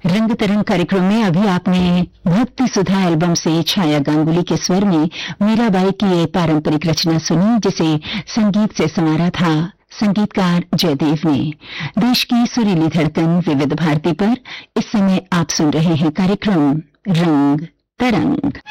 रंग तरंग कार्यक्रम में अभी आपने भक्ति सुधा एल्बम से छाया गांगुली के स्वर में मीराबाई की ये पारंपरिक रचना सुनी, जिसे संगीत से संवारा था संगीतकार जयदेव ने। देश की सुरीली धड़कन विविध भारती पर इस समय आप सुन रहे हैं कार्यक्रम रंग तरंग।